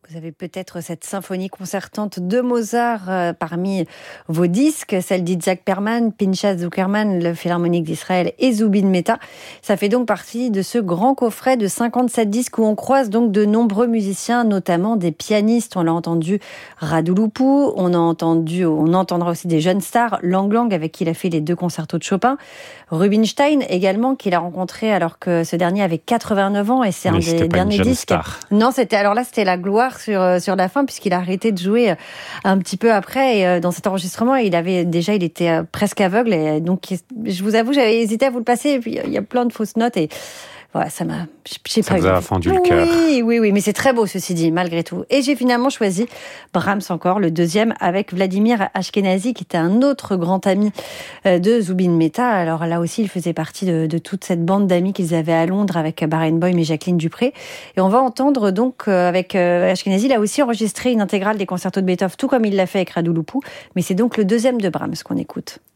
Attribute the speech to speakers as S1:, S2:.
S1: Vous avez peut-être cette symphonie concertante de Mozart parmi vos disques, celle d'Itzhak Perlman, Pinchas Zukerman, le Philharmonique d'Israël et Zubin Mehta. Ça fait donc partie de ce grand coffret de 57 disques où on croise donc de nombreux musiciens, notamment des pianistes. On l'a entendu, Radu Lupu, on entendra aussi des jeunes stars, Lang Lang avec qui il a fait les 2 concertos de Chopin, Rubinstein également qu'il a rencontré alors que ce dernier avait 89 ans et c'est un des derniers disques.
S2: Star.
S1: Non, c'était la gloire sur la fin, puisqu'il a arrêté de jouer un petit peu après. Et dans cet enregistrement, il était presque aveugle. Et donc, je vous avoue, j'avais hésité à vous le passer. Et puis, il y a plein de fausses notes. Et voilà, ça
S2: vous a fendu le cœur.
S1: Oui, mais c'est très beau, ceci dit, malgré tout. Et j'ai finalement choisi Brahms encore, le deuxième, avec Vladimir Ashkenazy, qui était un autre grand ami de Zubin Mehta. Alors là aussi, il faisait partie de toute cette bande d'amis qu'ils avaient à Londres avec Barenboim et Jacqueline Dupré. Et on va entendre donc avec Ashkenazy, il a aussi enregistré une intégrale des concertos de Beethoven, tout comme il l'a fait avec Radu Lupu. Mais c'est donc le deuxième de Brahms qu'on écoute.